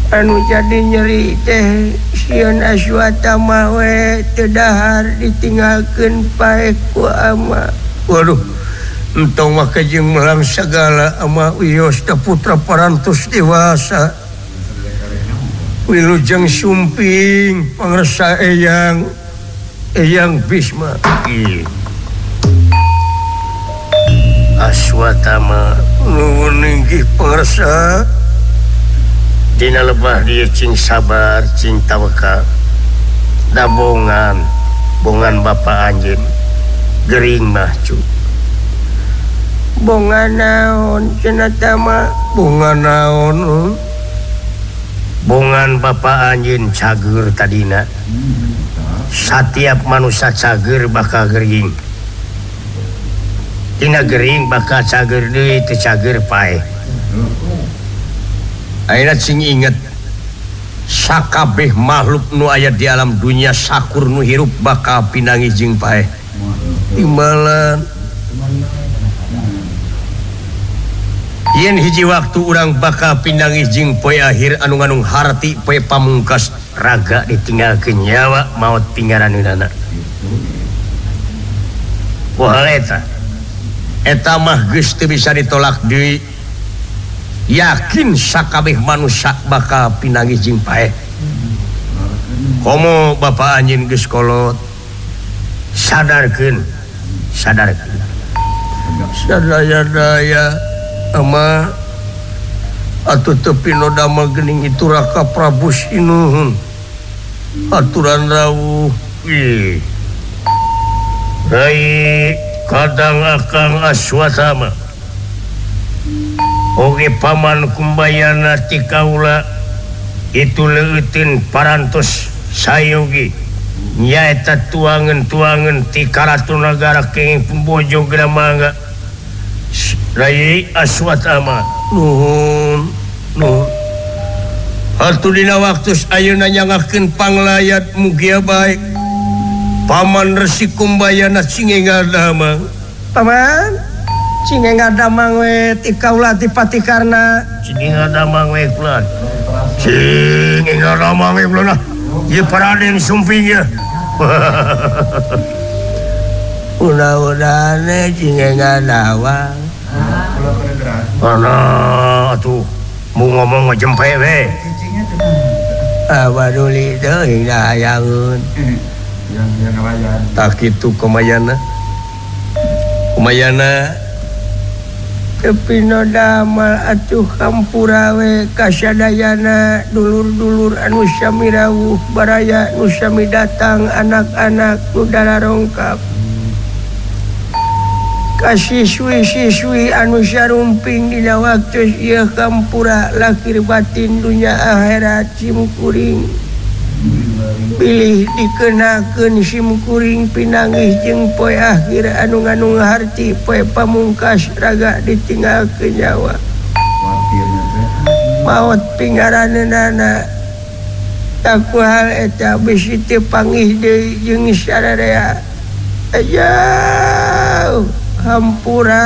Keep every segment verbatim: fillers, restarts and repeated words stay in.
anu jadi nyeri teh sieun Aswatama we teu dahar ditinggalkeun pae ku ama. Waduh, entong mah kajeng melang sagala ama wios da putra parantos dewasa. Wilujeng sumping pangresa eyang eyang Bisma. Aswatama nuwun inggih pangresa. Dina lebah dia cing sabar, cing tawakal. Da bongan, bongan bapa anjeun. Gering mah cu. Bongan naon cenah tama? Bongan naon? Bongan bapa anjeun cager tadina. Satiap manusia cager bakal gering. Dina gering bakal cager deui teu cager pae. Ayeuna cing inget sakabeh makhluk nu aya di alam dunia sakur nu hirup bakal pinangih jeung pae. Timbalan yen hiji waktu urang bakal pinangih jeung poe akhir anu nganung harti poe pamungkas raga ditinggalkeun nyawa maot pingaraneunana. Poal eta eta mah geus teu bisa ditolak deui. Yakin sakabeh manusia bakal pinangih jeung pae. Komo bapa anjeun geus kolot. Sadarkeun, sadarkeun. Sadaya-daya ama atuh teu pinoda mah geuning itu Raka Prabu Sinuhun. Aturan rawuh. Ih. Rai kadang Akang Aswatama. Oge paman kumbayana ti kaula itu leuteun parantos sayogi nyaeta tuangan-tuangan ti Karatu Nagara kenging pembojo Gramangga. Rai Aswatama nuhun nuhun. Atuh dina waktu ayeuna nyangakeun panglayat mugia baik. Paman Resi Kumbayana cinge ngadamang. Paman cinge ngadamang we ti kaula ti Patikarna. Cinge ngadamang we kulan. Cinge ngadamang we kulan. Ieu Paraden sumping ya. Udah-udahane cinge ngadawang. Ana atuh mu ngomong ngejempe we. Ah baduli teuing da hayangeun. Yang yang ngalayan. Tak kitu kumayana. Kumayana tapi no damal atuh kampura we kasadayana dulur-dulur anu sami rawuh baraya nu sami datang anak-anak nu dalarongkap kasiswi-siswi anu sarumping dina waktu ieu kampura lahir batin dunya akhirat simkuring pilih dikenakeun simkuring pinangih jeung poe akhir anu nganung harti poe pamungkas raga ditinggalkeun nyawa maot pingaraneunana taku hal eta bisi teu pangih deui jeung sararea ajauh hampura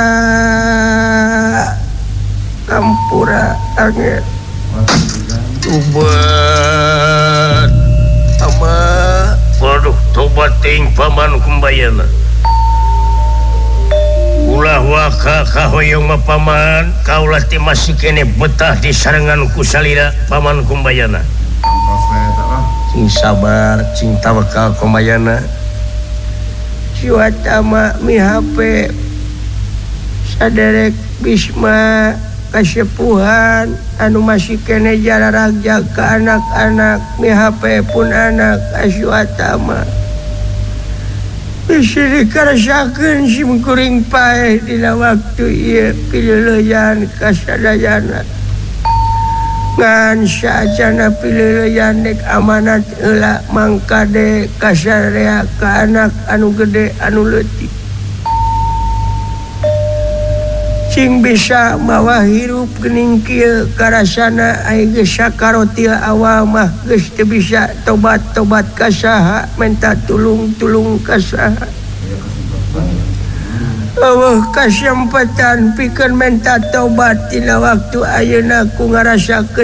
hampura angel tubat ama waduh tobat ting paman Kumbayana. Ulah waka kahoyong mah paman kaulah teh masih kene betah di sarengan ku salira paman Kumbayana. Cing sabar cing tawakal Kumbayana. Siwatama mihape saderek Bisma kasepuhan anu masih kene jararaja ke anak-anak mihape pun anak Aswatama bisi dikarasakeun simkuring paeh dina waktu ieu pileuleyan kasadayana ngan saajana pileuleyan dek amanat heula mangkade kasarea ka anak anu gede anu leutik cing bisa mawa hirup geuning kieu karasana aya geus sakarotil awal mah geus teu bisa tobat-tobat ka saha minta tulung-tulung ka saha eueuh kasempatan pikeun minta tobat tina waktu ayeuna ku ngarasakeun